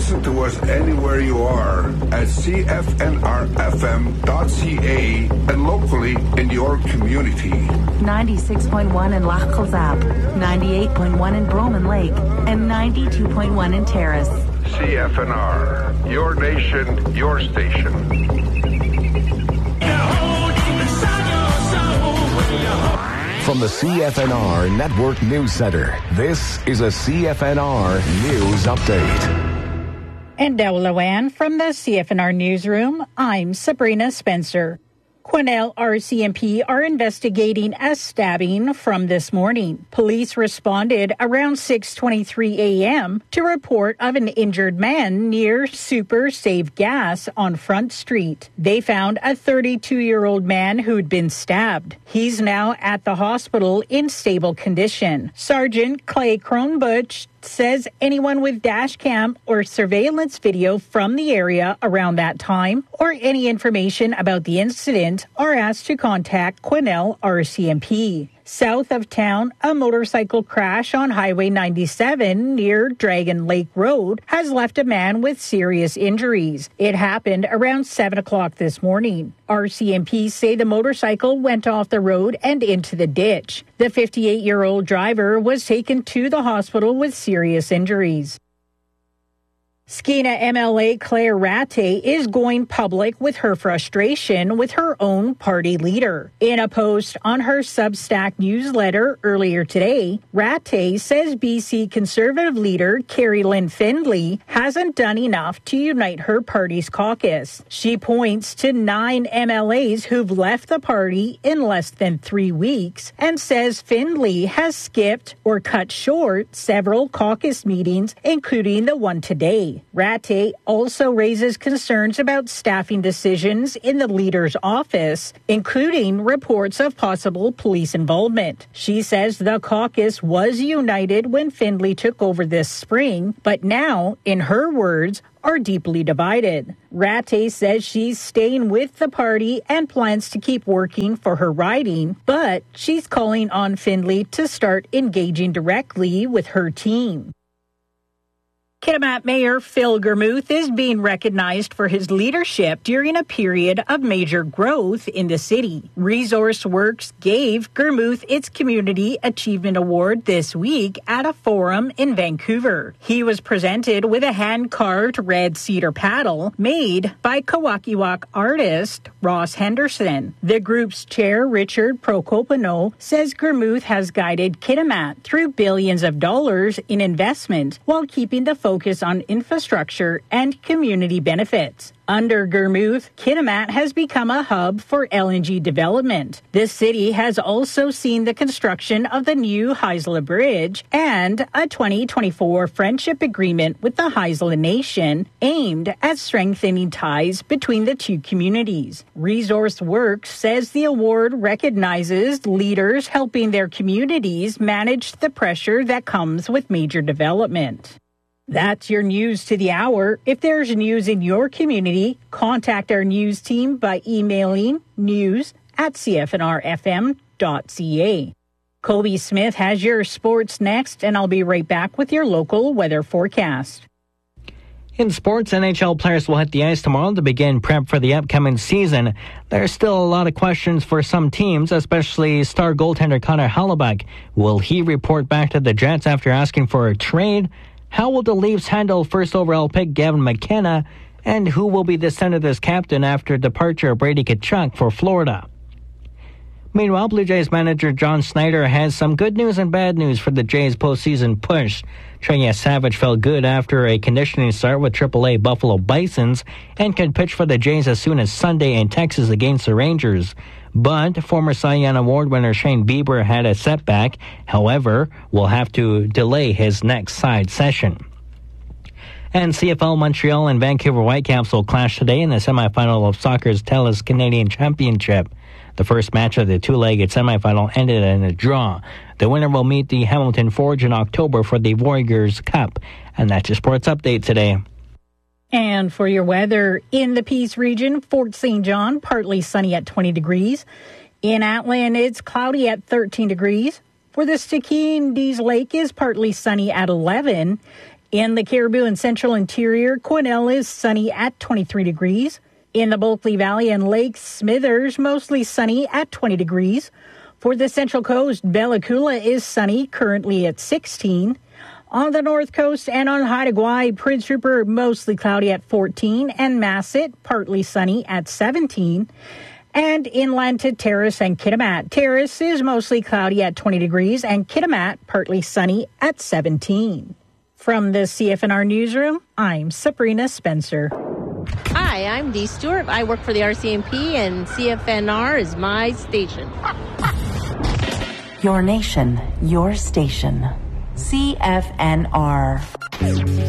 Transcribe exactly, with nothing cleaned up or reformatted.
listen to us anywhere you are at c f n r f m dot c a and locally in your community. ninety-six point one in Lac Kazap, ninety-eight point one in Broman Lake, and ninety-two point one in Terrace. C F N R, your nation, your station. From the C F N R Network News Center, this is a C F N R News Update. And Dell Loan from the C F N R Newsroom, I'm Sabrina Spencer. Quesnel R C M P are investigating a stabbing from this morning. Police responded around six twenty-three a.m. to report of an injured man near Super Save Gas on Front Street. They found a thirty-two-year-old man who'd been stabbed. He's now at the hospital in stable condition. Sergeant Clay Kronbuch says anyone with dash cam or surveillance video from the area around that time or any information about the incident are asked to contact Quesnel R C M P. South of town, a motorcycle crash on Highway ninety-seven near Dragon Lake Road has left a man with serious injuries. It happened around seven o'clock this morning. R C M P say the motorcycle went off the road and into the ditch. The fifty-eight-year-old driver was taken to the hospital with serious injuries. Skeena M L A Claire Rattay is going public with her frustration with her own party leader. In a post on her Substack newsletter earlier today, Rattay says B C Conservative leader Carrie Lynn Findlay hasn't done enough to unite her party's caucus. She points to nine M L As who've left the party in less than three weeks and says Findlay has skipped or cut short several caucus meetings, including the one today. Rattay also raises concerns about staffing decisions in the leader's office, including reports of possible police involvement. She says the caucus was united when Findlay took over this spring, but now, in her words, are deeply divided. Rattay says she's staying with the party and plans to keep working for her riding, but she's calling on Findlay to start engaging directly with her team. Kitimat Mayor Phil Germuth is being recognized for his leadership during a period of major growth in the city. Resource Works gave Germuth its Community Achievement Award this week at a forum in Vancouver. He was presented with a hand-carved red cedar paddle made by Kawakiwak artist Ross Henderson. The group's chair, Richard Procopino, says Germuth has guided Kitimat through billions of dollars in investment while keeping the focus focus on infrastructure and community benefits. Under Germuth, Kitimat has become a hub for L N G development. This city has also seen the construction of the new Haisla Bridge and a twenty twenty-four friendship agreement with the Haisla Nation aimed at strengthening ties between the two communities. Resource Works says the award recognizes leaders helping their communities manage the pressure that comes with major development. That's your news to the hour. If there's news in your community, contact our news team by emailing news at c f n r f m dot c a. Kobe Smith has your sports next, and I'll be right back with your local weather forecast. In sports, N H L players will hit the ice tomorrow to begin prep for the upcoming season. There's still a lot of questions for some teams, especially star goaltender Connor Hellebuyck. Will he report back to the Jets after asking for a trade? How will the Leafs handle first overall pick Gavin McKenna? And who will be the Senators' captain after departure of Brady Tkachuk for Florida? Meanwhile, Blue Jays manager John Schneider has some good news and bad news for the Jays' postseason push. Trey Savage felt good after a conditioning start with triple A Buffalo Bisons and could pitch for the Jays as soon as Sunday in Texas against the Rangers. But former Cy Young Award winner Shane Bieber had a setback. However, will have to delay his next side session. And C F L Montreal and Vancouver Whitecaps will clash today in the semifinal of soccer's TELUS Canadian Championship. The first match of the two-legged semifinal ended in a draw. The winner will meet the Hamilton Forge in October for the Warriors Cup. And that's your sports update today. And for your weather, in the Peace region, Fort Saint John, partly sunny at twenty degrees. In Atlin, it's cloudy at thirteen degrees. For the Stikine, Dease Lake is partly sunny at eleven. In the Cariboo and Central Interior, Quesnel is sunny at twenty-three degrees. In the Bulkley Valley and Lake Smithers, mostly sunny at twenty degrees. For the Central Coast, Bella Coola is sunny, currently at sixteen. On the North Coast and on Haida Gwaii, Prince Rupert, mostly cloudy at fourteen, and Masset, partly sunny at seventeen. And inland to Terrace and Kitimat. Terrace is mostly cloudy at twenty degrees, and Kitimat, partly sunny at seventeen. From the C F N R Newsroom, I'm Sabrina Spencer. Hi, I'm Dee Stewart. I work for the R C M P, and C F N R is my station. Your nation, your station. C F N R.